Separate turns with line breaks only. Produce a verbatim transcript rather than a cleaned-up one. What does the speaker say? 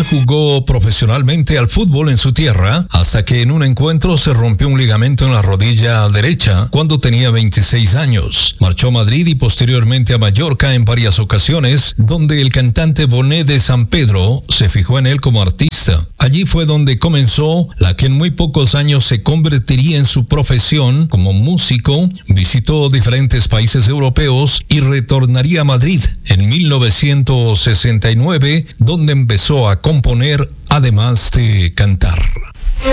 jugó profesionalmente al fútbol en su tierra hasta que en un encuentro se rompió un ligamento en la rodilla derecha cuando tenía veintiséis años. Marchó a Madrid y posteriormente a Mallorca en varias ocasiones, donde el cantante Bonet de San Pedro se fijó en él como artista. Allí fue donde comenzó la que en muy pocos años se convertiría en su profesión como músico. Visitó diferentes países europeos y retornaría a Madrid en mil novecientos sesenta y nueve, donde empezó a componer además de cantar.